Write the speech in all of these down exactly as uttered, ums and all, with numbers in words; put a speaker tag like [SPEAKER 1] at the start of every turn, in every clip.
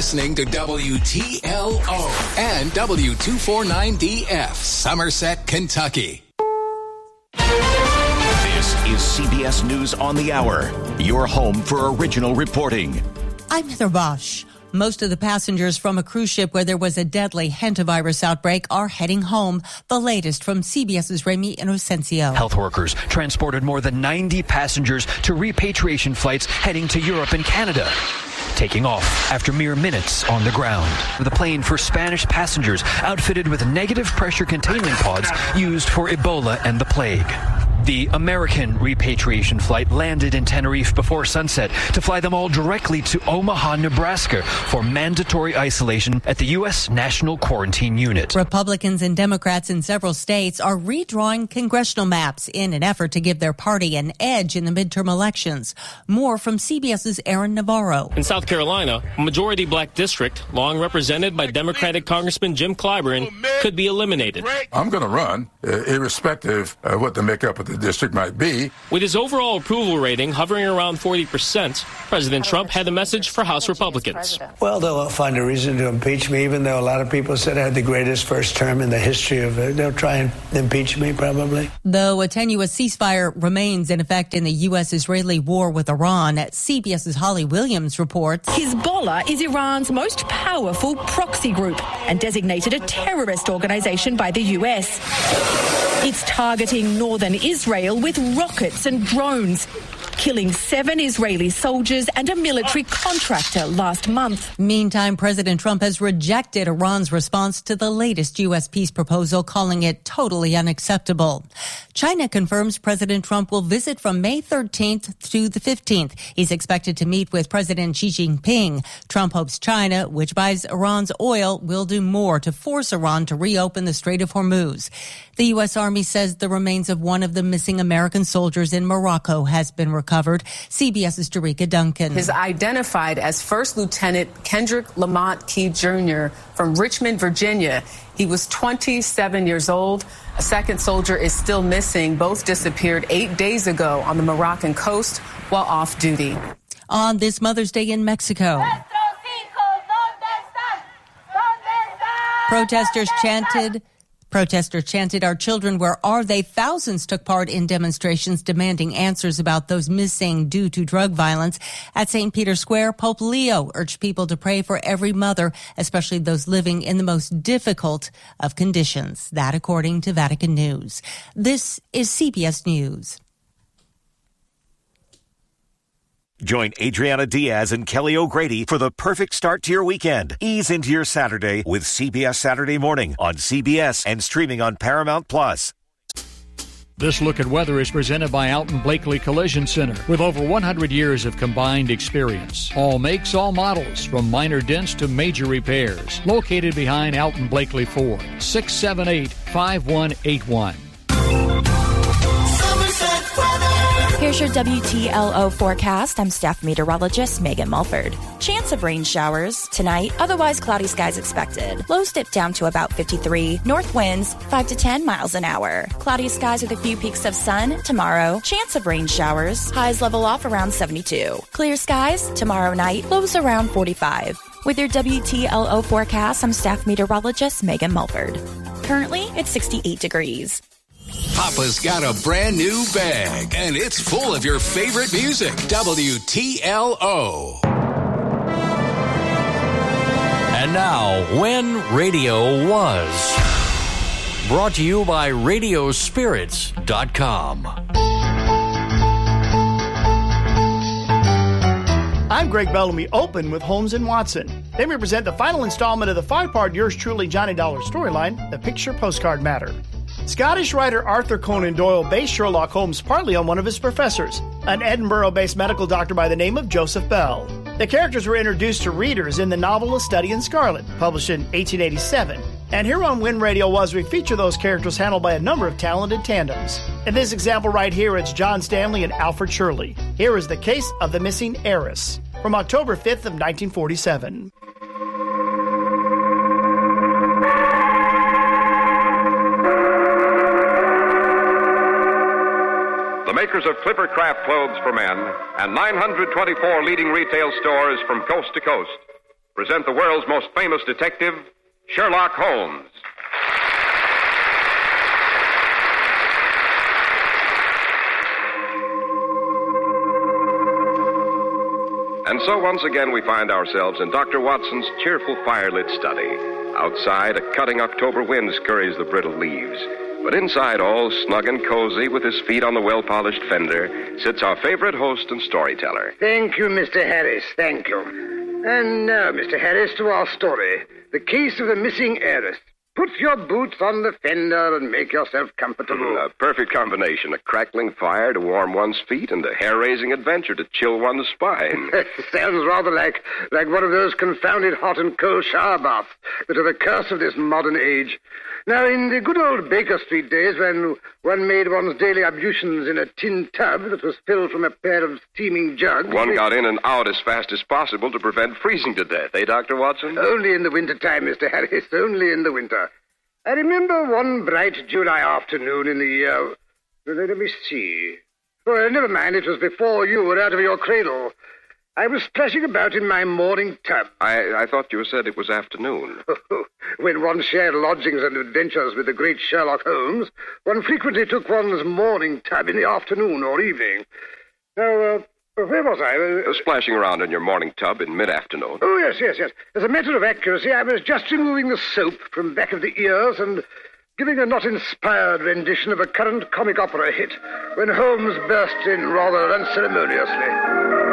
[SPEAKER 1] listening to W T L O and W two forty-nine D F, Somerset, Kentucky.
[SPEAKER 2] This is C B S News on the Hour, your home for original reporting.
[SPEAKER 3] I'm Heather Bosch. Most of the passengers from a cruise ship where there was a deadly hantavirus outbreak are heading home. The latest from CBS's Remy Inocencio.
[SPEAKER 4] Health workers transported more than ninety passengers to repatriation flights heading to Europe and Canada, taking off after mere minutes on the ground. The plane for Spanish passengers outfitted with negative pressure containment pods used for Ebola and the plague. The American repatriation flight landed in Tenerife before sunset to fly them all directly to Omaha, Nebraska for mandatory isolation at the U S National Quarantine Unit.
[SPEAKER 3] Republicans and Democrats in several states are redrawing congressional maps in an effort to give their party an edge in the midterm elections. More from CBS's Aaron Navarro.
[SPEAKER 5] In South Carolina, a majority black district, long represented by Democratic Congressman Jim Clyburn, could be eliminated.
[SPEAKER 6] I'm going to run, uh, irrespective of what the makeup of the district might be.
[SPEAKER 5] With his overall approval rating hovering around forty percent, President Trump had a message for House Republicans.
[SPEAKER 7] Well, they'll find a reason to impeach me, even though a lot of people said I had the greatest first term in the history of it. They'll try and impeach me, probably.
[SPEAKER 3] Though a tenuous ceasefire remains in effect in the U S-Israeli war with Iran, CBS's Holly Williams reports.
[SPEAKER 8] Hezbollah is Iran's most powerful proxy group and designated a terrorist organization by the U S. It's targeting northern Israel with rockets and drones, killing seven Israeli soldiers and a military contractor last month.
[SPEAKER 3] Meantime, President Trump has rejected Iran's response to the latest U S peace proposal, calling it totally unacceptable. China confirms President Trump will visit from May thirteenth to the fifteenth. He's expected to meet with President Xi Jinping. Trump hopes China, which buys Iran's oil, will do more to force Iran to reopen the Strait of Hormuz. The U S Army says the remains of one of the missing American soldiers in Morocco has been recovered. CBS's Jerika Duncan.
[SPEAKER 9] Is identified as First Lieutenant Kendrick Lamont Key Junior from Richmond, Virginia. He was twenty-seven years old. A second soldier is still missing. Both disappeared eight days ago on the Moroccan coast while off duty.
[SPEAKER 3] On this Mother's Day in Mexico, protesters chanted... Protesters chanted, "Our children, where are they?" Thousands took part in demonstrations demanding answers about those missing due to drug violence. At Saint Peter's Square, Pope Leo urged people to pray for every mother, especially those living in the most difficult of conditions. That according to Vatican News. This is C B S News.
[SPEAKER 2] Join Adriana Diaz and Kelly O'Grady for the perfect start to your weekend. Ease into your Saturday with C B S Saturday Morning on C B S and streaming on Paramount Plus.
[SPEAKER 10] This look at weather is presented by Alton Blakely Collision Center with over one hundred years of combined experience. All makes, all models, from minor dents to major repairs. Located behind Alton Blakely Ford, six seven eight, five one eight one.
[SPEAKER 11] Here's your W T L O forecast. I'm staff meteorologist Megan Mulford. Chance of rain showers tonight, otherwise cloudy skies expected. Lows dip down to about fifty-three. North winds five to ten miles an hour. Cloudy skies with a few peaks of sun tomorrow. Chance of rain showers. Highs level off around seventy-two. Clear skies tomorrow night. Lows around forty-five. With your W T L O forecast, I'm staff meteorologist Megan Mulford. Currently, it's sixty-eight degrees.
[SPEAKER 1] Papa's got a brand new bag, and it's full of your favorite music. W T L O.
[SPEAKER 12] And now, When Radio Was. Brought to you by radio spirits dot com.
[SPEAKER 13] I'm Greg Bellamy, Open with Holmes and Watson. They represent the final installment of the five-part Yours Truly Johnny Dollar storyline, The Picture Postcard Matter. Scottish writer Arthur Conan Doyle based Sherlock Holmes partly on one of his professors, an Edinburgh-based medical doctor by the name of Joseph Bell. The characters were introduced to readers in the novel A Study in Scarlet, published in eighteen eighty-seven. And here on When Radio Was, we feature those characters handled by a number of talented tandems. In this example right here, it's John Stanley and Alfred Shirley. Here is The Case of the Missing Heiress, from October fifth of nineteen forty-seven.
[SPEAKER 14] The makers of Clipper Craft clothes for men and nine hundred twenty-four leading retail stores from coast to coast present the world's most famous detective, Sherlock Holmes. And so once again we find ourselves in Doctor Watson's cheerful firelit study. Outside, a cutting October wind scurries the brittle leaves. But inside, all snug and cozy with his feet on the well-polished fender, sits our favorite host and storyteller.
[SPEAKER 15] Thank you, Mister Harris, thank you. And now, Mister Harris, to our story. The case of the missing heiress. Put your boots on the fender and make yourself comfortable.
[SPEAKER 14] A perfect combination. A crackling fire to warm one's feet and a hair-raising adventure to chill one's spine.
[SPEAKER 15] Sounds rather like, like one of those confounded hot and cold shower baths that are the curse of this modern age. Now, in the good old Baker Street days, when one made one's daily ablutions in a tin tub that was filled from a pair of steaming jugs...
[SPEAKER 14] One got in and out as fast as possible to prevent freezing to death, eh, Doctor Watson?
[SPEAKER 15] Only in the winter time, Mister Harris, only in the winter. I remember one bright July afternoon in the year... Let me see. Well, never mind, it was before you were out of your cradle. I was splashing about in my morning tub.
[SPEAKER 14] I, I thought you said it was afternoon.
[SPEAKER 15] When one shared lodgings and adventures with the great Sherlock Holmes, one frequently took one's morning tub in the afternoon or evening. Now, uh, where was I?
[SPEAKER 14] Uh, splashing around in your morning tub in mid-afternoon.
[SPEAKER 15] Oh, yes, yes, yes. As a matter of accuracy, I was just removing the soap from back of the ears and giving a not-inspired rendition of a current comic opera hit when Holmes burst in rather unceremoniously.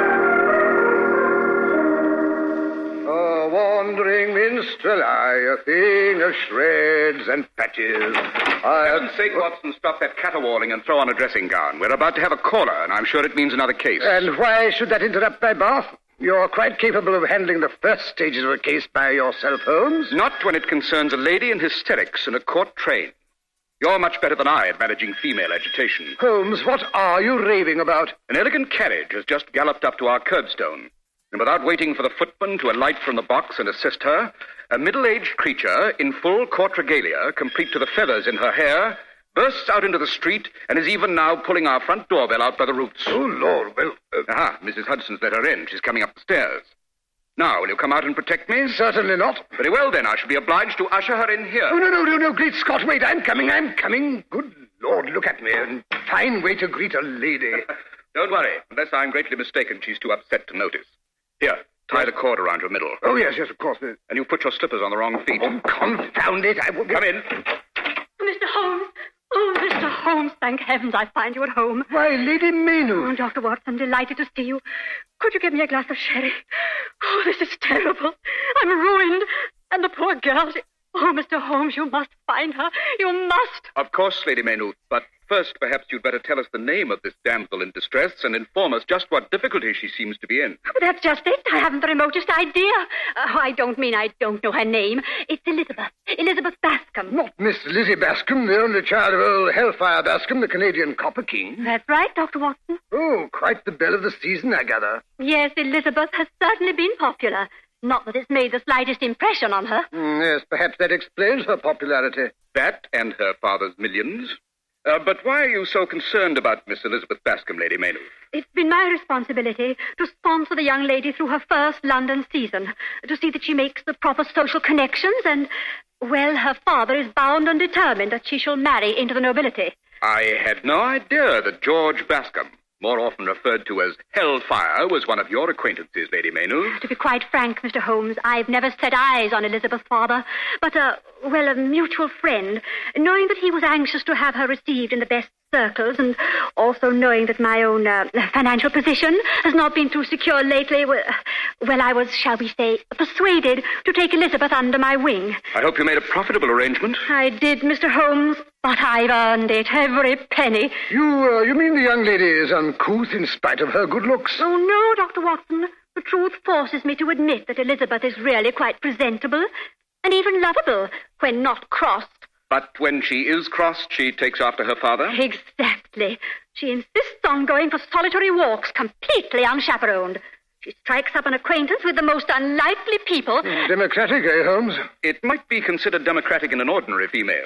[SPEAKER 15] Wandering minstrel, I, a thing of shreds and patches.
[SPEAKER 16] For heaven's sake, Watson, stop that caterwauling and throw on a dressing gown. We're about to have a caller, and I'm sure it means another case.
[SPEAKER 15] And why should that interrupt my bath? You're quite capable of handling the first stages of a case by yourself, Holmes.
[SPEAKER 16] Not when it concerns a lady in hysterics in a court train. You're much better than I at managing female agitation.
[SPEAKER 15] Holmes, what are you raving about?
[SPEAKER 16] An elegant carriage has just galloped up to our curbstone. And without waiting for the footman to alight from the box and assist her, a middle-aged creature in full court regalia, complete to the feathers in her hair, bursts out into the street and is even now pulling our front doorbell out by the roots.
[SPEAKER 15] Oh, Lord, well... Uh...
[SPEAKER 16] Aha, Missus Hudson's let her in. She's coming up the stairs. Now, will you come out and protect me?
[SPEAKER 15] Certainly not.
[SPEAKER 16] Very well, then. I shall be obliged to usher her in here.
[SPEAKER 15] Oh, no, no, no, no, great Scott, wait. I'm coming, I'm coming. Good Lord, look at me. A fine way to greet a lady.
[SPEAKER 16] Don't worry. Unless I'm greatly mistaken, she's too upset to notice. Here, tie the cord around your middle.
[SPEAKER 15] Oh, yes, yes, of course.
[SPEAKER 16] And you put your slippers on the wrong feet.
[SPEAKER 15] Oh, confound it. I will...
[SPEAKER 16] Come in.
[SPEAKER 17] Mister Holmes. Oh, Mister Holmes, thank heavens I find you at home.
[SPEAKER 15] Why, Lady Maynooth.
[SPEAKER 17] Oh, Doctor Watson, delighted to see you. Could you give me a glass of sherry? Oh, this is terrible. I'm ruined. And the poor girl... She... Oh, Mister Holmes, you must find her. You must.
[SPEAKER 16] Of course, Lady Maynooth, but first perhaps you'd better tell us the name of this damsel in distress and inform us just what difficulty she seems to be in.
[SPEAKER 17] But that's just it. I haven't the remotest idea. Oh, I don't mean I don't know her name. It's Elizabeth. Elizabeth Bascom.
[SPEAKER 15] Not Miss Lizzie Bascom, the only child of old Hellfire Bascom, the Canadian Copper King.
[SPEAKER 17] That's right, Doctor Watson.
[SPEAKER 15] Oh, quite the belle of the season, I gather.
[SPEAKER 17] Yes, Elizabeth has certainly been popular. Not that it's made the slightest impression on her.
[SPEAKER 15] Mm, yes, perhaps that explains her popularity.
[SPEAKER 16] That and her father's millions. Uh, but why are you so concerned about Miss Elizabeth Bascom, Lady Maynooth?
[SPEAKER 17] It's been my responsibility to sponsor the young lady through her first London season, to see that she makes the proper social connections and, well, her father is bound and determined that she shall marry into the nobility.
[SPEAKER 16] I had no idea that George Bascom, more often referred to as Hellfire, was one of your acquaintances, Lady Maynooth.
[SPEAKER 17] To be quite frank, Mister Holmes, I've never set eyes on Elizabeth's father, but, a, well, a mutual friend, knowing that he was anxious to have her received in the best circles, and also knowing that my own uh, financial position has not been too secure lately, well, well, I was, shall we say, persuaded to take Elizabeth under my wing.
[SPEAKER 16] I hope you made a profitable arrangement.
[SPEAKER 17] I did, Mister Holmes, but I've earned it, every penny.
[SPEAKER 15] You, uh, you mean the young lady is uncouth in spite of her good looks?
[SPEAKER 17] Oh, no, Doctor Watson. The truth forces me to admit that Elizabeth is really quite presentable and even lovable when not crossed.
[SPEAKER 16] But when she is crossed, she takes after her father?
[SPEAKER 17] Exactly. She insists on going for solitary walks, completely unchaperoned. She strikes up an acquaintance with the most unlikely people.
[SPEAKER 15] Democratic, eh, Holmes?
[SPEAKER 16] It might be considered democratic in an ordinary female.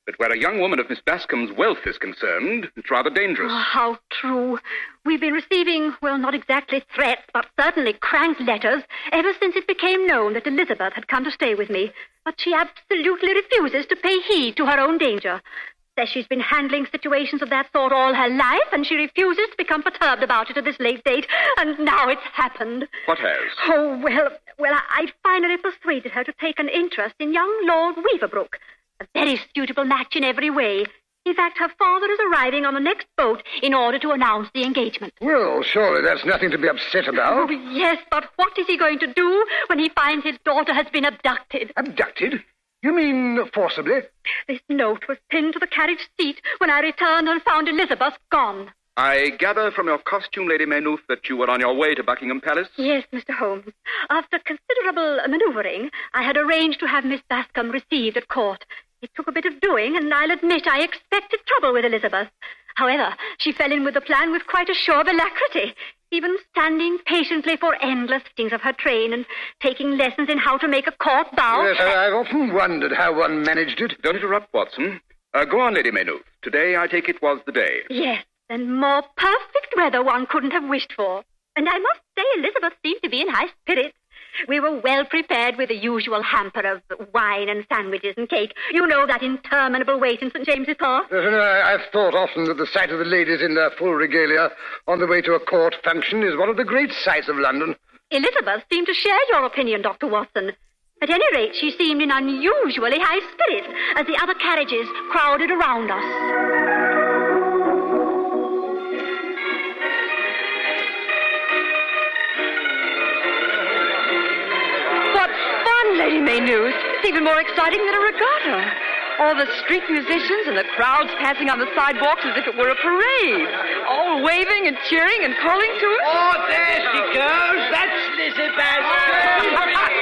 [SPEAKER 16] that where a young woman of Miss Bascom's wealth is concerned, it's rather dangerous.
[SPEAKER 17] Oh, how true. We've been receiving, well, not exactly threats, but certainly crank letters ever since it became known that Elizabeth had come to stay with me. But she absolutely refuses to pay heed to her own danger. Says she's been handling situations of that sort all her life, and she refuses to become perturbed about it at this late date. And now it's happened.
[SPEAKER 16] What has?
[SPEAKER 17] Oh, well, well, I finally persuaded her to take an interest in young Lord Weaverbrook. A very suitable match in every way. In fact, her father is arriving on the next boat in order to announce the engagement.
[SPEAKER 15] Well, surely that's nothing to be upset about.
[SPEAKER 17] Oh, yes, but what is he going to do when he finds his daughter has been abducted?
[SPEAKER 15] Abducted? You mean forcibly?
[SPEAKER 17] This note was pinned to the carriage seat when I returned and found Elizabeth gone.
[SPEAKER 16] I gather from your costume, Lady Maynooth, that you were on your way to Buckingham Palace?
[SPEAKER 17] Yes, Mister Holmes. After considerable manoeuvring, I had arranged to have Miss Bascom received at court. It took a bit of doing, and I'll admit I expected trouble with Elizabeth. However, she fell in with the plan with quite a show of alacrity, even standing patiently for endless sittings of her train and taking lessons in how to make a court bow.
[SPEAKER 15] Yes, I've often wondered how one managed it.
[SPEAKER 16] Don't interrupt, Watson. Uh, go on, Lady Maynooth. Today, I take it, was the day.
[SPEAKER 17] Yes, and more perfect weather one couldn't have wished for. And I must say Elizabeth seemed to be in high spirits. We were well prepared with the usual hamper of wine and sandwiches and cake. You know, that interminable wait in Saint James's Park.
[SPEAKER 15] Yes, and I, I've thought often that the sight of the ladies in their full regalia on the way to a court function is one of the great sights of London.
[SPEAKER 17] Elizabeth seemed to share your opinion, Doctor Watson. At any rate, she seemed in unusually high spirits as the other carriages crowded around us.
[SPEAKER 18] Lady Maynooth, it's even more exciting than a regatta. All the street musicians and the crowds passing on the sidewalks as if it were a parade. All waving and cheering and calling to us.
[SPEAKER 19] Oh, there she goes. That's Lizzie Bascom.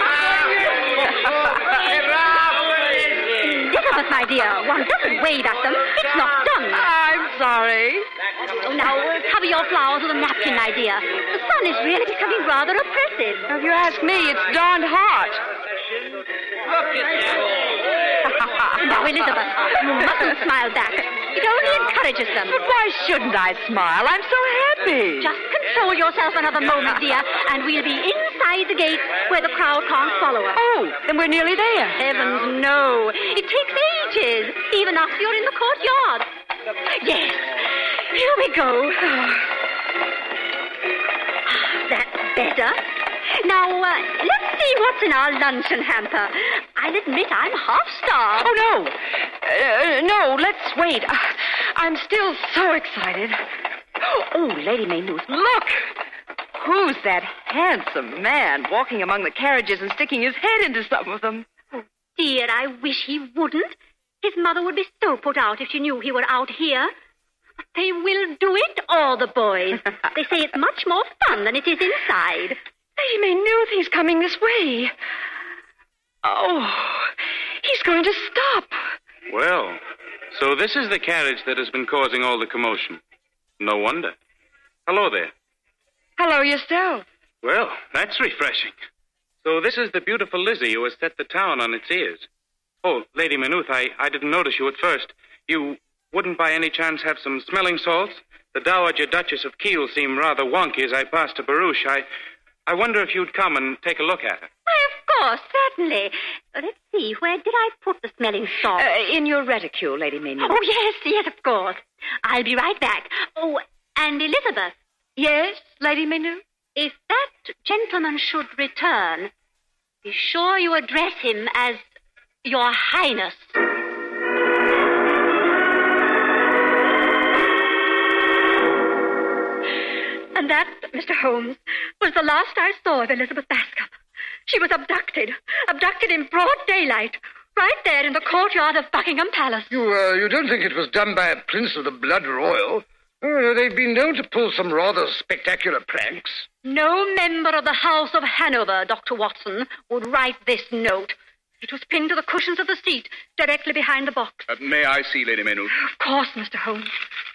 [SPEAKER 17] Elizabeth, my dear, one doesn't wave at them. It's not done.
[SPEAKER 18] I'm sorry.
[SPEAKER 17] Oh, now, cover your flowers with a napkin, my dear. The sun is really becoming rather oppressive.
[SPEAKER 18] Now, if you ask me, it's darned hot.
[SPEAKER 19] Look at that.
[SPEAKER 17] Now, Elizabeth, you mustn't smile back. It only encourages them.
[SPEAKER 18] But why shouldn't I smile? I'm so happy.
[SPEAKER 17] Just control yourself another moment, dear, and we'll be inside the gate where the crowd can't follow us.
[SPEAKER 18] Oh, then we're nearly there.
[SPEAKER 17] Heavens, no. It takes ages, even after you're in the courtyard. Yes. Here we go. That's better. Now, uh, let's see what's in our luncheon hamper. I'll admit I'm half-starved.
[SPEAKER 18] Oh, no. Uh, no, let's wait. Uh, I'm still so excited. Oh, Lady Maynooth, look! Who's that handsome man walking among the carriages and sticking his head into some of them?
[SPEAKER 17] Oh, dear, I wish he wouldn't. His mother would be so put out if she knew he were out here. But they will do it, all the boys. They say it's much more fun than it is inside.
[SPEAKER 18] Lady Maynooth, he's coming this way. Oh, he's going to stop.
[SPEAKER 20] Well, so this is the carriage that has been causing all the commotion. No wonder. Hello there.
[SPEAKER 18] Hello yourself.
[SPEAKER 20] Well, that's refreshing. So this is the beautiful Lizzie who has set the town on its ears. Oh, Lady Maynooth, I, I didn't notice you at first. You wouldn't by any chance have some smelling salts? The Dowager Duchess of Kiel seemed rather wonky as I passed to Baruch. I... I wonder if you'd come and take a look at her.
[SPEAKER 17] Why, of course, certainly. Let's see, where did I put the smelling salt?
[SPEAKER 18] Uh, in your reticule, Lady Maynooth.
[SPEAKER 17] Oh, yes, yes, of course. I'll be right back. Oh, and Elizabeth.
[SPEAKER 18] Yes, Lady Maynooth?
[SPEAKER 17] If that gentleman should return, be sure you address him as Your Highness. And that, Mister Holmes, was the last I saw of Elizabeth Bascom. She was abducted, abducted in broad daylight, right there in the courtyard of Buckingham Palace.
[SPEAKER 15] You, uh, you don't think it was done by a prince of the blood royal? Uh, they've been known to pull some rather spectacular pranks.
[SPEAKER 17] No member of the House of Hanover, Doctor Watson, would write this note. It was pinned to the cushions of the seat, directly behind the box.
[SPEAKER 16] Uh, may I see, Lady Maynooth?
[SPEAKER 17] Of course, Mister Holmes.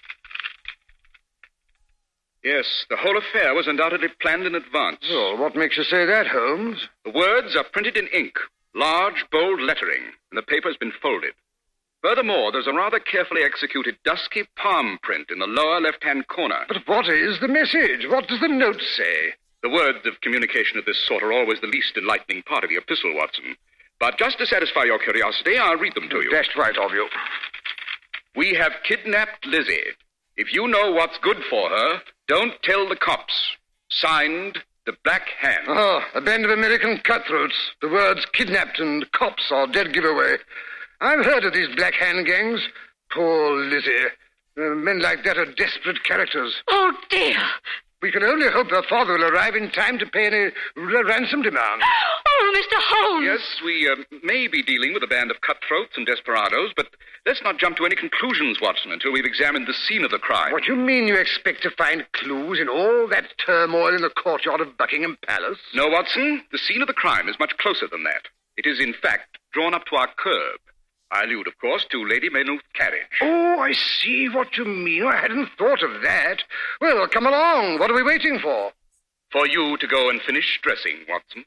[SPEAKER 16] Yes, the whole affair was undoubtedly planned in advance.
[SPEAKER 15] Well, what makes you say that, Holmes?
[SPEAKER 16] The words are printed in ink, large, bold lettering, and the paper's been folded.
[SPEAKER 14] Furthermore, there's a rather carefully executed dusky palm print in the lower left-hand corner.
[SPEAKER 15] But what is the message? What does the note say?
[SPEAKER 14] The words of communication of this sort are always the least enlightening part of the epistle, Watson. But just to satisfy your curiosity, I'll read them to you.
[SPEAKER 15] Dashed right of you.
[SPEAKER 14] We have kidnapped Lizzie. If you know what's good for her, don't tell the cops. Signed, the Black Hand.
[SPEAKER 15] Oh, a band of American cutthroats. The words kidnapped and cops are dead giveaway. I've heard of these Black Hand gangs. Poor Lizzie. Uh, men like that are desperate characters.
[SPEAKER 17] Oh, dear.
[SPEAKER 15] We can only hope her father will arrive in time to pay any r- ransom demand.
[SPEAKER 17] Oh, Mister Holmes.
[SPEAKER 14] Yes, we uh, may be dealing with a band of cutthroats and desperados, but let's not jump to any conclusions, Watson, until we've examined the scene of the crime.
[SPEAKER 15] What do you mean you expect to find clues in all that turmoil in the courtyard of Buckingham Palace?
[SPEAKER 14] No, Watson. The scene of the crime is much closer than that. It is, in fact, drawn up to our curb. I allude, of course, to Lady Maynooth's carriage.
[SPEAKER 15] Oh, I see what you mean. I hadn't thought of that. Well, come along. What are we waiting for?
[SPEAKER 14] For you to go and finish dressing, Watson.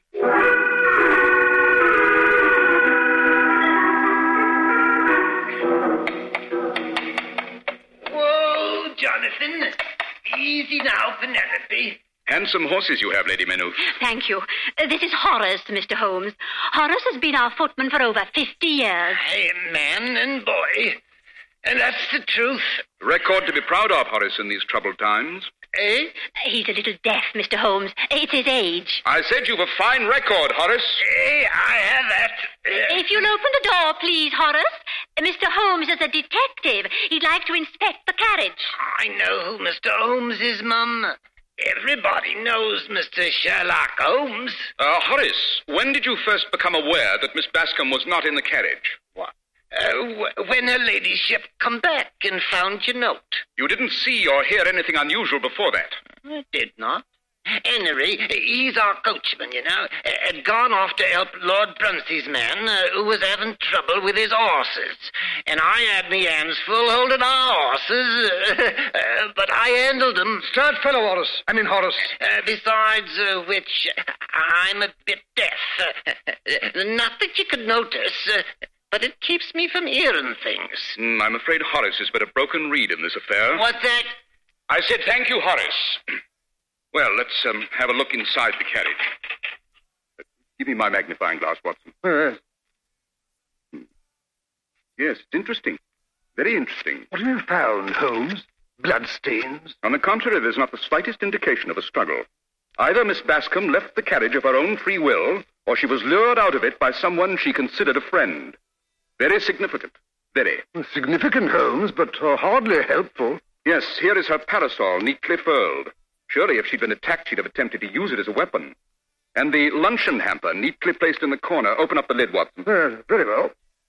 [SPEAKER 19] Whoa, Jonathan. Easy now, Penelope.
[SPEAKER 14] Handsome horses you have, Lady Maynooth.
[SPEAKER 17] Thank you. Uh, this is Horace, Mister Holmes. Horace has been our footman for over fifty years.
[SPEAKER 19] Hey, man and boy. And that's the truth.
[SPEAKER 14] A record to be proud of, Horace, in these troubled times.
[SPEAKER 19] Eh?
[SPEAKER 17] He's a little deaf, Mister Holmes. It's his age.
[SPEAKER 14] I said you've a fine record, Horace.
[SPEAKER 19] Eh, I have that. Uh,
[SPEAKER 17] if you'll open the door, please, Horace. Mister Holmes is a detective. He'd like to inspect the carriage.
[SPEAKER 19] I know who Mister Holmes is, Mum. Everybody knows Mister Sherlock Holmes.
[SPEAKER 14] Uh, Horace, when did you first become aware that Miss Bascom was not in the carriage?
[SPEAKER 19] What? Uh, w- when her ladyship come back and found your note.
[SPEAKER 14] You didn't see or hear anything unusual before that?
[SPEAKER 19] I did not. Henry, he's our coachman, you know, had gone off to help Lord Brunsey's man, uh, who was having trouble with his horses. And I had me hands full holding our horses, uh, uh, but I handled them.
[SPEAKER 15] Start fellow, Horace. I mean, Horace.
[SPEAKER 19] Uh, besides uh, which, I'm a bit deaf. Uh, not that you could notice, uh, but it keeps me from hearing things.
[SPEAKER 14] Mm, I'm afraid Horace is but a broken reed in this affair.
[SPEAKER 19] What's that?
[SPEAKER 14] I said thank you, Horace. Well, let's um, have a look inside the carriage. Uh, give me my magnifying glass, Watson.
[SPEAKER 15] Uh,
[SPEAKER 14] hmm. Yes, it's interesting. Very interesting.
[SPEAKER 15] What have you found, Holmes? Bloodstains?
[SPEAKER 14] On the contrary, there's not the slightest indication of a struggle. Either Miss Bascom left the carriage of her own free will, or she was lured out of it by someone she considered a friend. Very significant. Very.
[SPEAKER 15] Significant, Holmes, but uh, hardly helpful.
[SPEAKER 14] Yes, here is her parasol, neatly furled. Surely, if she'd been attacked, she'd have attempted to use it as a weapon. And the luncheon hamper, neatly placed in the corner. Open up the lid, Watson.
[SPEAKER 15] Uh, very well.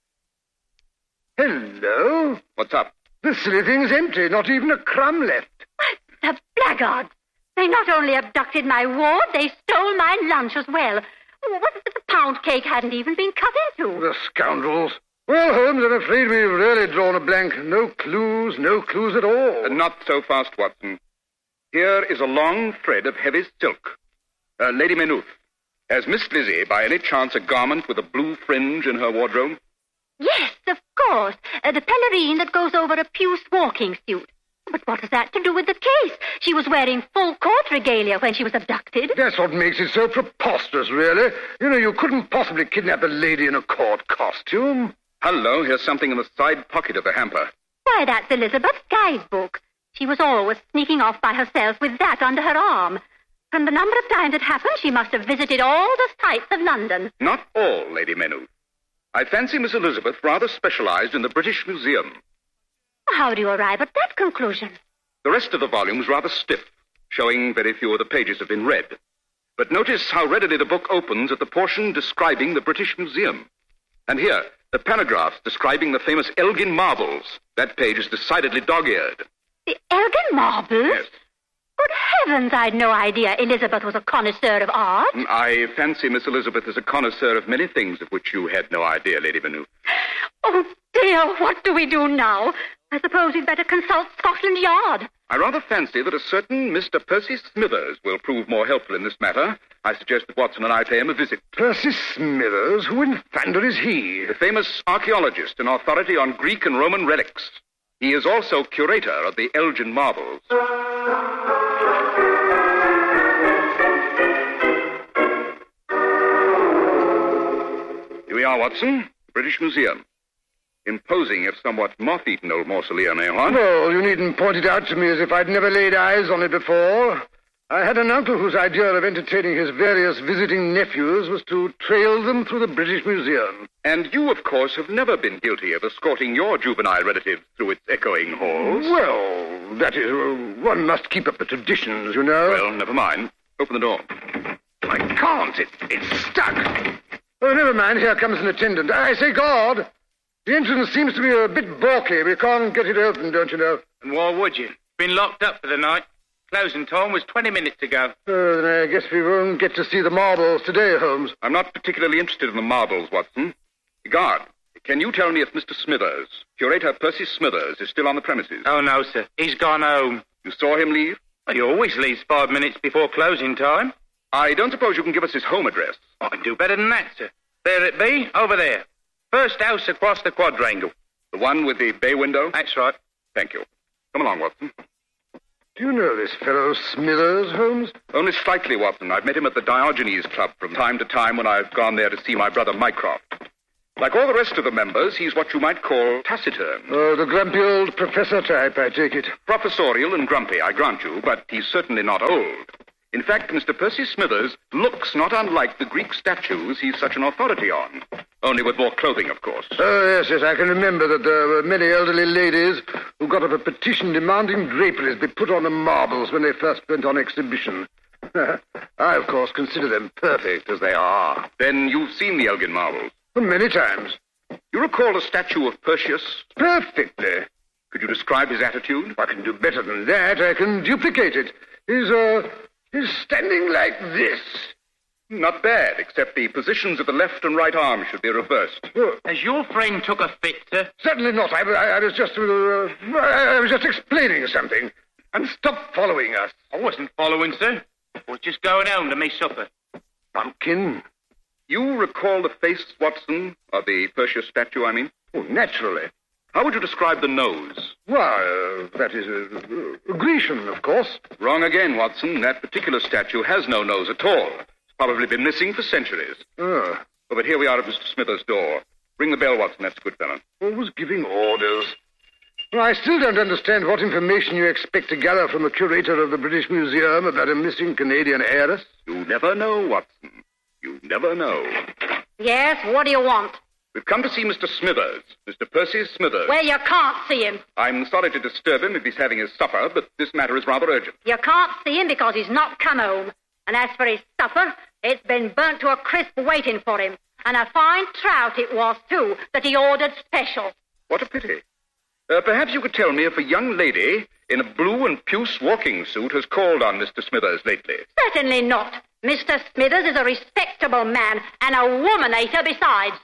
[SPEAKER 15] Hello?
[SPEAKER 14] What's up?
[SPEAKER 15] The silly thing's empty. Not even a crumb left.
[SPEAKER 17] The blackguards! They not only abducted my ward, they stole my lunch as well. What if the pound cake hadn't even been cut into?
[SPEAKER 15] The scoundrels. Well, Holmes, I'm afraid we've really drawn a blank. No clues, no clues at all.
[SPEAKER 14] Uh, not so fast, Watson. Here is a long thread of heavy silk. Uh, Lady Maynooth, has Miss Lizzie, by any chance, a garment with a blue fringe in her wardrobe?
[SPEAKER 17] Yes, of course. Uh, the pelerine that goes over a puce walking suit. But what has that to do with the case? She was wearing full court regalia when she was abducted.
[SPEAKER 15] That's what makes it so preposterous, really. You know, you couldn't possibly kidnap a lady in a court costume.
[SPEAKER 14] Hello, here's something in the side pocket of the hamper.
[SPEAKER 17] Why, that's Elizabeth's guidebook. She was always sneaking off by herself with that under her arm. From the number of times it happened, she must have visited all the sights of London.
[SPEAKER 14] Not all, Lady Maynooth. I fancy Miss Elizabeth rather specialized in the British Museum.
[SPEAKER 17] How do you arrive at that conclusion?
[SPEAKER 14] The rest of the volume's rather stiff, showing very few of the pages have been read. But notice how readily the book opens at the portion describing the British Museum. And here, the paragraphs describing the famous Elgin marbles. That page is decidedly dog-eared.
[SPEAKER 17] The Elgin marbles?
[SPEAKER 14] Yes.
[SPEAKER 17] Good heavens, I'd no idea Elizabeth was a connoisseur of art.
[SPEAKER 14] I fancy Miss Elizabeth is a connoisseur of many things of which you had no idea, Lady Maynooth.
[SPEAKER 17] Oh, dear, what do we do now? I suppose we'd better consult Scotland Yard.
[SPEAKER 16] I rather fancy that a certain Mister Percy Smithers will prove more helpful in this matter. I suggest that Watson and I pay him a visit.
[SPEAKER 15] Percy Smithers? Who in thunder is he?
[SPEAKER 16] The famous archaeologist and authority on Greek and Roman relics. He is also curator of the Elgin marbles. Here we are, Watson. British Museum. Imposing, if somewhat moth-eaten old mausoleum, eh, what?
[SPEAKER 15] Well, you needn't point it out to me as if I'd never laid eyes on it before. I had an uncle whose idea of entertaining his various visiting nephews was to trail them through the British Museum.
[SPEAKER 16] And you, of course, have never been guilty of escorting your juvenile relatives through its echoing halls.
[SPEAKER 15] Well, that is, uh, one must keep up the traditions, you know.
[SPEAKER 16] Well, never mind. Open the door.
[SPEAKER 15] I can't. It, it's stuck. Oh, never mind. Here comes an attendant. I say, God, the entrance seems to be a bit balky. We can't get it open, don't you know?
[SPEAKER 20] And why would you? Been locked up for the night. Closing time was twenty minutes ago.
[SPEAKER 15] Oh, then I guess we won't get to see the marbles today, Holmes.
[SPEAKER 16] I'm not particularly interested in the marbles, Watson. Guard, can you tell me if Mister Smithers, Curator Percy Smithers, is still on the premises?
[SPEAKER 20] Oh, no, sir. He's gone home.
[SPEAKER 16] You saw him leave?
[SPEAKER 20] Well, he always leaves five minutes before closing time.
[SPEAKER 16] I don't suppose you can give us his home address.
[SPEAKER 20] I can do better than that, sir. There it be, over there. First house across the quadrangle.
[SPEAKER 16] The one with the bay window?
[SPEAKER 20] That's right.
[SPEAKER 16] Thank you. Come along, Watson.
[SPEAKER 15] Do you know this fellow Smithers, Holmes?
[SPEAKER 16] Only slightly, Watson. I've met him at the Diogenes Club from time to time when I've gone there to see my brother Mycroft. Like all the rest of the members, he's what you might call taciturn.
[SPEAKER 15] Oh, the grumpy old professor type, I take it.
[SPEAKER 16] Professorial and grumpy, I grant you, but he's certainly not old. In fact, Mister Percy Smithers looks not unlike the Greek statues he's such an authority on. Only with more clothing, of course.
[SPEAKER 15] Oh, yes, yes, I can remember that there were many elderly ladies who got up a petition demanding draperies be put on the marbles when they first went on exhibition. I, of course, consider them perfect as they are.
[SPEAKER 16] Then you've seen the Elgin marbles?
[SPEAKER 15] Many times.
[SPEAKER 16] You recall the statue of Perseus?
[SPEAKER 15] Perfectly.
[SPEAKER 16] Could you describe his attitude?
[SPEAKER 15] I can do better than that. I can duplicate it. He's, uh... He's standing like this.
[SPEAKER 16] Not bad, except the positions of the left and right arm should be reversed.
[SPEAKER 20] Oh. Has your friend took a fit, sir?
[SPEAKER 15] Certainly not. I, I, I was just... Uh, I was just explaining something. And stop following us.
[SPEAKER 20] I wasn't following, sir. I was just going home to me supper.
[SPEAKER 15] Pumpkin?
[SPEAKER 16] You recall the face, Watson, of the Perseus statue, I mean?
[SPEAKER 15] Oh, naturally.
[SPEAKER 16] How would you describe the nose?
[SPEAKER 15] Why, uh, that is uh, uh, Grecian, of course.
[SPEAKER 16] Wrong again, Watson. That particular statue has no nose at all. It's probably been missing for centuries.
[SPEAKER 15] Oh.
[SPEAKER 16] Oh, but here we are at Mister Smithers' door. Ring the bell, Watson. That's a good fellow.
[SPEAKER 15] Always giving orders. Well, I still don't understand what information you expect to gather from a curator of the British Museum about a missing Canadian heiress.
[SPEAKER 16] You never know, Watson. You never know.
[SPEAKER 17] Yes, what do you want?
[SPEAKER 16] We've come to see Mister Smithers, Mister Percy Smithers.
[SPEAKER 17] Well, you can't see him.
[SPEAKER 16] I'm sorry to disturb him if he's having his supper, but this matter is rather urgent.
[SPEAKER 17] You can't see him because he's not come home. And as for his supper, it's been burnt to a crisp waiting for him. And a fine trout it was, too, that he ordered special.
[SPEAKER 16] What a pity. Uh, perhaps you could tell me if a young lady in a blue and puce walking suit has called on Mister Smithers lately.
[SPEAKER 17] Certainly not. Mister Smithers is a respectable man and a woman-hater besides.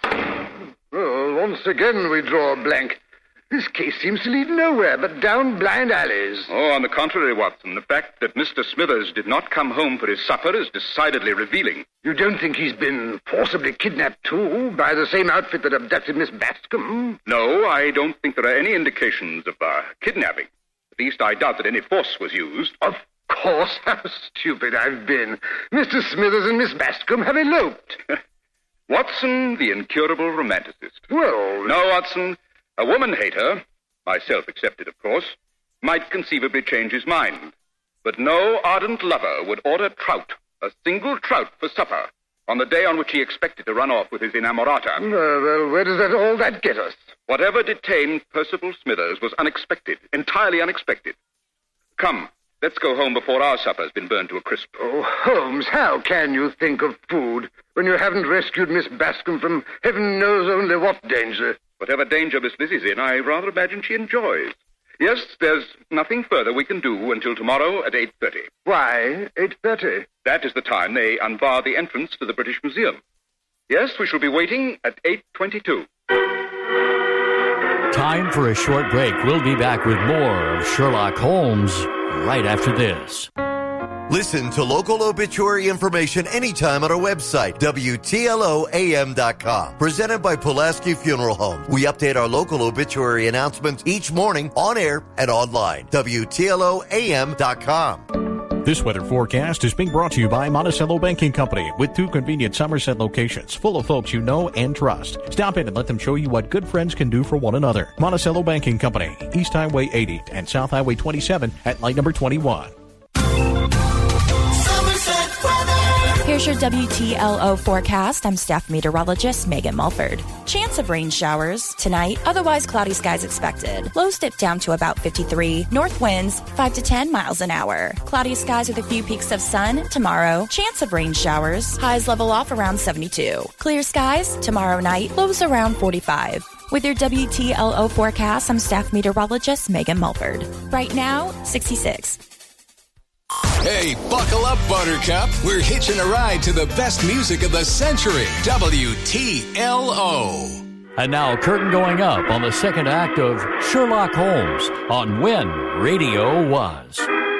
[SPEAKER 15] Oh, once again we draw a blank. This case seems to lead nowhere but down blind alleys.
[SPEAKER 16] Oh, on the contrary, Watson. The fact that Mister Smithers did not come home for his supper is decidedly revealing.
[SPEAKER 15] You don't think he's been forcibly kidnapped, too, by the same outfit that abducted Miss Bascom?
[SPEAKER 16] No, I don't think there are any indications of uh, kidnapping. At least I doubt that any force was used.
[SPEAKER 15] Of course. How stupid I've been. Mister Smithers and Miss Bascom have eloped.
[SPEAKER 16] Watson, the incurable romanticist.
[SPEAKER 15] Well...
[SPEAKER 16] No, Watson. A woman-hater, myself excepted, of course, might conceivably change his mind. But no ardent lover would order trout, a single trout for supper, on the day on which he expected to run off with his inamorata.
[SPEAKER 15] Uh, well, where does that all that get us?
[SPEAKER 16] Whatever detained Percival Smithers was unexpected, entirely unexpected. Come, let's go home before our supper has been burned to a crisp.
[SPEAKER 15] Oh, Holmes, how can you think of food when you haven't rescued Miss Bascom from heaven knows only what danger?
[SPEAKER 16] Whatever danger Miss Lizzie's in, I rather imagine she enjoys. Yes, there's nothing further we can do until tomorrow at eight thirty.
[SPEAKER 15] Why eight thirty?
[SPEAKER 16] That is the time they unbar the entrance to the British Museum. Yes, we shall be waiting at eight twenty-two.
[SPEAKER 12] Time for a short break. We'll be back with more of Sherlock Holmes right after this.
[SPEAKER 21] Listen to local obituary information anytime on our website, W T L O A M dot com. Presented by Pulaski Funeral Home. We update our local obituary announcements each morning on air and online. W T L O A M dot com.
[SPEAKER 22] This weather forecast is being brought to you by Monticello Banking Company with two convenient Somerset locations full of folks you know and trust. Stop in and let them show you what good friends can do for one another. Monticello Banking Company, East Highway eighty and South Highway twenty-seven at light number twenty-one.
[SPEAKER 11] Here's your W T L O forecast. I'm staff meteorologist Megan Mulford. Chance of rain showers tonight, otherwise cloudy skies expected. Lows dip down to about fifty-three. North winds five to ten miles an hour. Cloudy skies with a few peaks of sun tomorrow. Chance of rain showers. Highs level off around seventy-two. Clear skies tomorrow night. Lows around forty-five. With your W T L O forecast, I'm staff meteorologist Megan Mulford. Right now, sixty-six.
[SPEAKER 1] Hey, buckle up, Buttercup. We're hitching a ride to the best music of the century. W T L O.
[SPEAKER 12] And now, curtain going up on the second act of Sherlock Holmes on When Radio Was.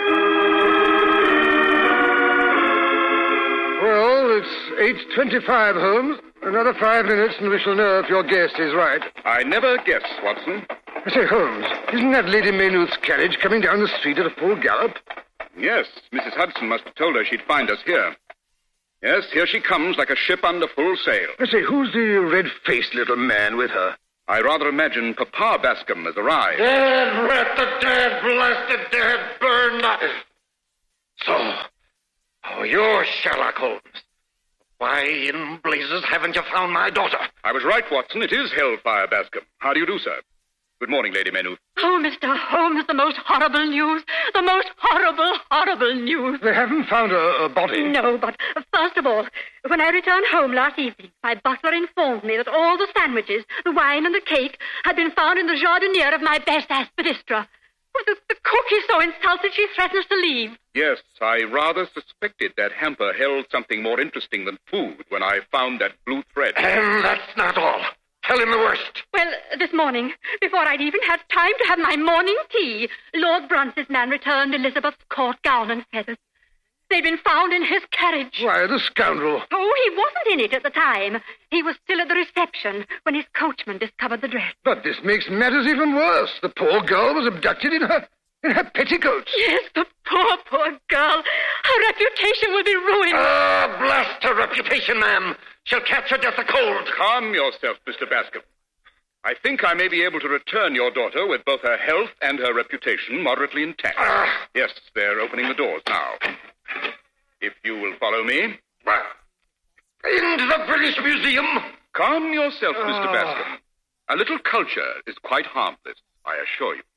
[SPEAKER 15] Well, it's eight twenty-five, Holmes. Another five minutes and we shall know if your guess is right.
[SPEAKER 16] I never guess, Watson.
[SPEAKER 15] I say, Holmes, isn't that Lady Maynooth's carriage coming down the street at a full gallop?
[SPEAKER 16] Yes, Missus Hudson must have told her she'd find us here. Yes, here she comes like a ship under full sail.
[SPEAKER 15] I say, who's the red-faced little man with her?
[SPEAKER 16] I rather imagine Papa Bascom has arrived.
[SPEAKER 19] Dead, rat the dead, blasted dead, burned. So, oh, you're Sherlock Holmes. Why in blazes haven't you found my daughter?
[SPEAKER 16] I was right, Watson. It is Hellfire Bascom. How do you do, sir? Good morning, Lady Maynooth.
[SPEAKER 17] Oh, Mister Holmes, the most horrible news. The most horrible, horrible news.
[SPEAKER 15] They haven't found a, a body.
[SPEAKER 17] No, but first of all, when I returned home last evening, my butler informed me that all the sandwiches, the wine and the cake had been found in the jardiniere of my best aspidistra. The, the cook is so insulted she threatens to leave.
[SPEAKER 16] Yes, I rather suspected that hamper held something more interesting than food when I found that blue thread.
[SPEAKER 19] And that's not all. Tell him the worst.
[SPEAKER 17] Well, this morning, before I'd even had time to have my morning tea, Lord Bruns's man returned Elizabeth's court gown and feathers. They'd been found in his carriage.
[SPEAKER 15] Why, the scoundrel.
[SPEAKER 17] Oh, he wasn't in it at the time. He was still at the reception when his coachman discovered the dress.
[SPEAKER 15] But this makes matters even worse. The poor girl was abducted in her in her petticoats.
[SPEAKER 17] Yes, the poor, poor girl. Her reputation will be ruined.
[SPEAKER 19] Ah, blast her reputation, ma'am. She'll catch her death of cold.
[SPEAKER 16] Calm yourself, Mister Bascom. I think I may be able to return your daughter with both her health and her reputation moderately intact.
[SPEAKER 19] Ah.
[SPEAKER 16] Yes, they're opening the doors now. If you will follow me.
[SPEAKER 19] Into the British Museum.
[SPEAKER 16] Calm yourself,
[SPEAKER 19] Ah.
[SPEAKER 16] Mister Bascom. A little culture is quite harmless, I assure you.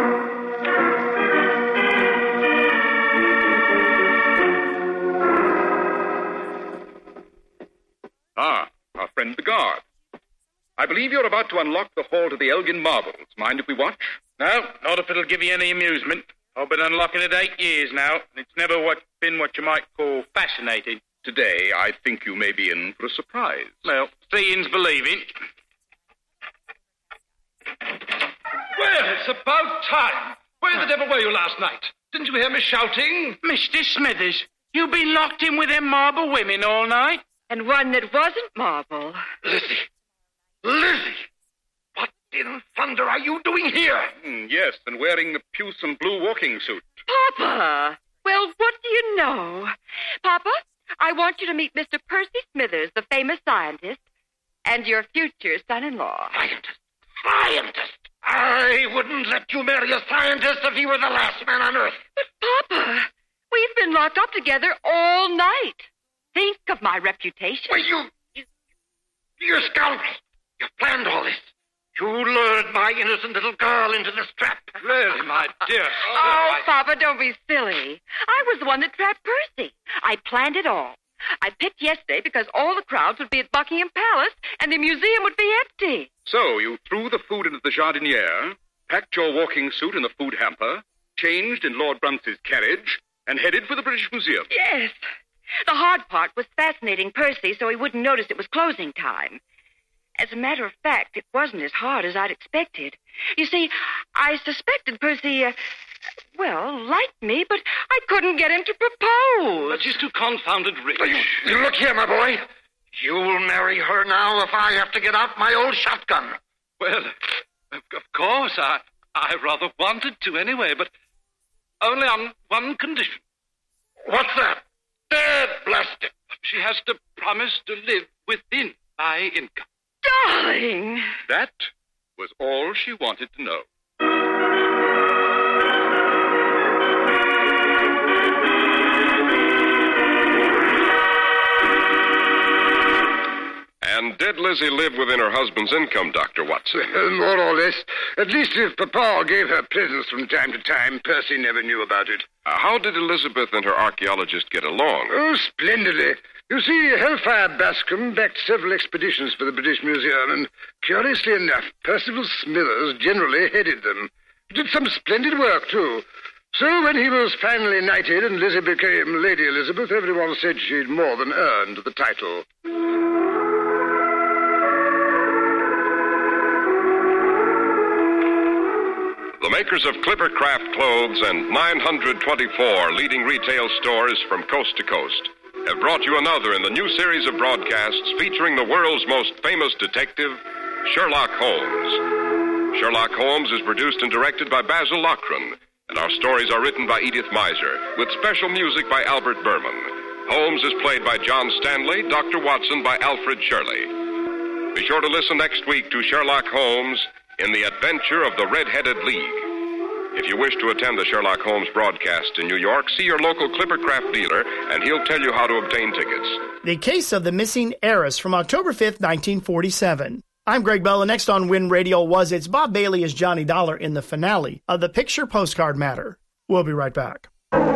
[SPEAKER 16] Ah, our friend the guard. I believe you're about to unlock the hall to the Elgin Marbles. Mind if we watch?
[SPEAKER 20] No, not if it'll give you any amusement. I've been unlocking it eight years now. It's never what, been what you might call fascinating.
[SPEAKER 16] Today, I think you may be in for a surprise.
[SPEAKER 20] Well, seeing's believing.
[SPEAKER 23] Well, it's about time. Where the devil were you last night? Didn't you hear me shouting?
[SPEAKER 20] Mister Smithers, you've been locked in with them marble women all night?
[SPEAKER 18] And one that wasn't marble.
[SPEAKER 19] Lizzie! Lizzie! What in thunder are you doing here?
[SPEAKER 16] Mm, yes, and wearing the puce and blue walking suit.
[SPEAKER 18] Papa! Well, what do you know? Papa, I want you to meet Mister Percy Smithers, the famous scientist, and your future son-in-law.
[SPEAKER 19] Scientist? Scientist? I wouldn't let you marry a scientist if he were the last man on Earth.
[SPEAKER 18] But, Papa, we've been locked up together all night. Think of my reputation.
[SPEAKER 19] Well, you... you you're a scoundrel. You planned all this. You lured my innocent little girl into this trap.
[SPEAKER 23] Really, my dear.
[SPEAKER 18] Oh, I... Papa, don't be silly. I was the one that trapped Percy. I planned it all. I picked yesterday because all the crowds would be at Buckingham Palace and the museum would be empty.
[SPEAKER 16] So you threw the food into the jardiniere, packed your walking suit in the food hamper, changed in Lord Bruns's carriage, and headed for the British Museum.
[SPEAKER 18] Yes. The hard part was fascinating Percy so he wouldn't notice it was closing time. As a matter of fact, it wasn't as hard as I'd expected. You see, I suspected Percy, uh, well, liked me, but I couldn't get him to propose.
[SPEAKER 23] But she's too confounded rich.
[SPEAKER 15] You look here, my boy. You'll marry her now if I have to get out my old shotgun.
[SPEAKER 23] Well, of, of course, I, I rather wanted to anyway, but only on one condition.
[SPEAKER 15] What's that? Dad blast it.
[SPEAKER 23] She has to promise to live within my income.
[SPEAKER 18] Darling!
[SPEAKER 23] That was all she wanted to know.
[SPEAKER 14] And did Lizzie live within her husband's income, Doctor Watson?
[SPEAKER 15] Well, more or less. At least if Papa gave her presents from time to time, Percy never knew about it.
[SPEAKER 14] Uh, how did Elizabeth and her archaeologist get along?
[SPEAKER 15] Oh, splendidly. You see, Hellfire Bascom backed several expeditions for the British Museum, and curiously enough, Percival Smithers generally headed them. He did some splendid work, too. So when he was finally knighted and Lizzie became Lady Elizabeth, everyone said she'd more than earned the title.
[SPEAKER 14] The makers of Clippercraft clothes and nine hundred twenty-four leading retail stores from coast to coast have brought you another in the new series of broadcasts featuring the world's most famous detective, Sherlock Holmes. Sherlock Holmes is produced and directed by Basil Lochran, and our stories are written by Edith Miser, with special music by Albert Berman. Holmes is played by John Stanley, Doctor Watson by Alfred Shirley. Be sure to listen next week to Sherlock Holmes in the Adventure of the Red-Headed League. If you wish to attend the Sherlock Holmes broadcast in New York, see your local Clippercraft dealer, and he'll tell you how to obtain tickets.
[SPEAKER 13] The Case of the Missing Heiress from October fifth, nineteen forty-seven. I'm Greg Bell, and next on When Radio Was, it's Bob Bailey as Johnny Dollar in the finale of the Picture Postcard Matter. We'll be right back.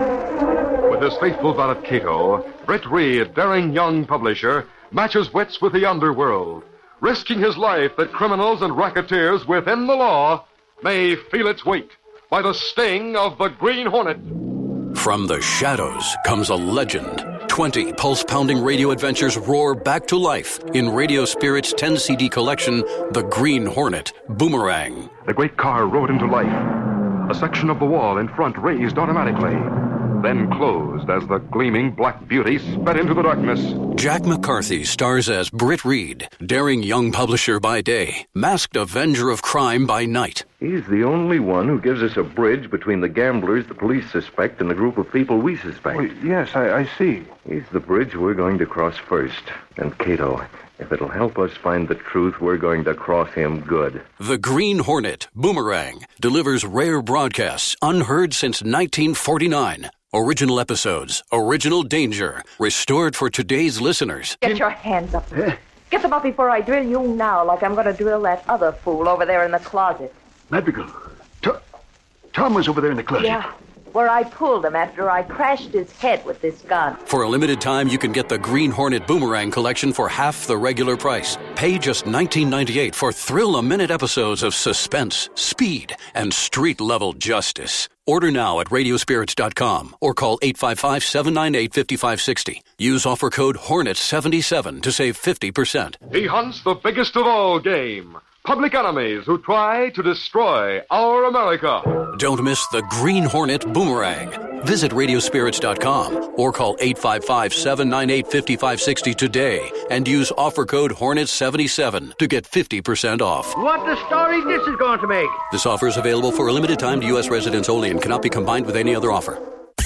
[SPEAKER 4] With his faithful valet Cato, Britt Reed, daring young publisher, matches wits with the underworld, risking his life that criminals and racketeers within the law may feel its weight by the sting of the Green Hornet.
[SPEAKER 5] From the shadows comes a legend. Twenty pulse-pounding radio adventures roar back to life in Radio Spirit's ten C D collection, The Green Hornet Boomerang.
[SPEAKER 4] The great car rode into life. A section of the wall in front raised automatically, then closed as the gleaming black beauty sped into the darkness.
[SPEAKER 5] Jack McCarthy stars as Britt Reed, daring young publisher by day, masked avenger of crime by night.
[SPEAKER 6] He's the only one who gives us a bridge between the gamblers the police suspect and the group of people we suspect.
[SPEAKER 4] Well, yes, I, I see.
[SPEAKER 6] He's the bridge we're going to cross first. And Cato, if it'll help us find the truth, we're going to cross him good.
[SPEAKER 5] The Green Hornet Boomerang delivers rare broadcasts unheard since nineteen forty-nine. Original episodes, original danger, restored for today's listeners.
[SPEAKER 24] Get your hands up. Get them up before I drill you now, like I'm going to drill that other fool over there in the closet.
[SPEAKER 4] Madrigal, Tom, Tom was over there in the closet.
[SPEAKER 24] Yeah, where I pulled him after I crashed his head with this gun.
[SPEAKER 5] For a limited time, you can get the Green Hornet Boomerang collection for half the regular price. Pay just nineteen ninety-eight for thrill-a-minute episodes of suspense, speed, and street-level justice. Order now at radio spirits dot com or call eight five five, seven nine eight, five five six zero. Use offer code Hornet seventy-seven to save fifty percent.
[SPEAKER 4] He hunts the biggest of all game. Public enemies who try to destroy our America.
[SPEAKER 5] Don't miss the Green Hornet Boomerang. Visit radio spirits dot com or call eight five five, seven nine eight, five five six zero today and use offer code Hornet seventy-seven to get fifty percent off.
[SPEAKER 25] What the story this is going to make.
[SPEAKER 5] This offer is available for a limited time to U S residents only and cannot be combined with any other offer.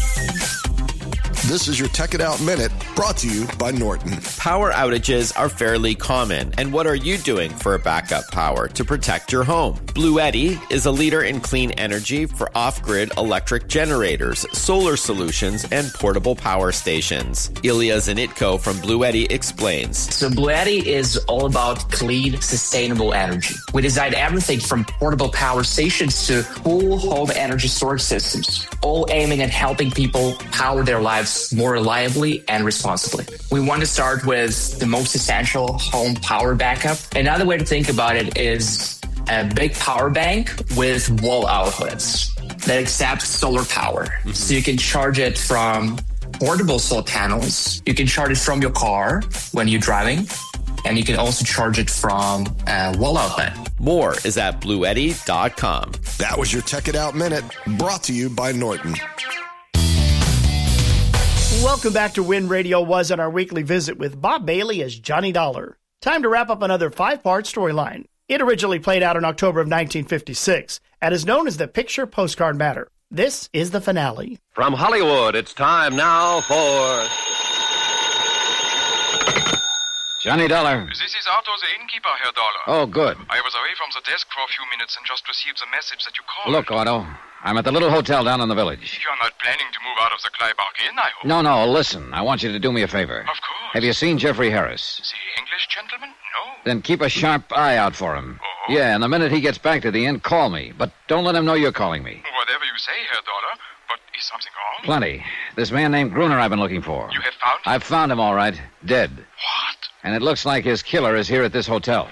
[SPEAKER 26] This is your Tech It Out Minute, brought to you by Norton.
[SPEAKER 27] Power outages are fairly common, and what are you doing for a backup power to protect your home? Bluetti is a leader in clean energy for off-grid electric generators, solar solutions, and portable power stations. Ilya Zanitko from Bluetti explains.
[SPEAKER 28] So Bluetti is all about clean, sustainable energy. We design everything from portable power stations to full home energy storage systems, all aiming at helping people power their lives more reliably and responsibly. We want to start with the most essential home power backup. Another way to think about it is a big power bank with wall outlets that accept solar power. Mm-hmm. So you can charge it from portable solar panels. You can charge it from your car when you're driving. and you can also charge it from a wall outlet.
[SPEAKER 27] More is at blue eddy dot com.
[SPEAKER 26] That was your Tech It Out Minute, brought to you by Norton.
[SPEAKER 13] Welcome back to When Radio Was on our weekly visit with Bob Bailey as Johnny Dollar. Time to wrap up another five-part storyline. It originally played out in October of nineteen fifty-six and is known as the Picture Postcard Matter. This is the finale.
[SPEAKER 2] From Hollywood, it's time now for...
[SPEAKER 3] Johnny Dollar.
[SPEAKER 7] This is Otto, the innkeeper, Herr Dollar.
[SPEAKER 3] Oh, good.
[SPEAKER 7] I was away from the desk for a few minutes and just received the message that you called.
[SPEAKER 3] Look, Otto, I'm at the little hotel down in the village.
[SPEAKER 7] You're not planning to move out of the Clybark Inn, I hope.
[SPEAKER 3] No, no, listen. I want you to do me a favor.
[SPEAKER 7] Of course.
[SPEAKER 3] Have you seen Jeffrey Harris?
[SPEAKER 7] The English gentleman? No.
[SPEAKER 3] Then keep a sharp eye out for him.
[SPEAKER 7] Oh.
[SPEAKER 3] Yeah, and the minute he gets back to the inn, call me. But don't let him know you're calling me.
[SPEAKER 7] Whatever you say, Herr Dollar. But is something wrong?
[SPEAKER 3] Plenty. This man named Gruner I've been looking for.
[SPEAKER 7] You have found him?
[SPEAKER 3] I've found him, all right. Dead.
[SPEAKER 7] What?
[SPEAKER 3] And it looks like his killer is here at this hotel.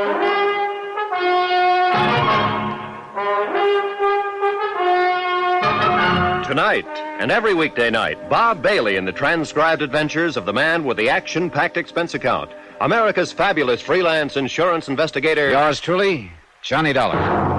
[SPEAKER 2] Tonight, and every weekday night, Bob Bailey in the transcribed adventures of the man with the action-packed expense account. America's fabulous freelance insurance investigator.
[SPEAKER 3] Yours truly, Johnny Dollar.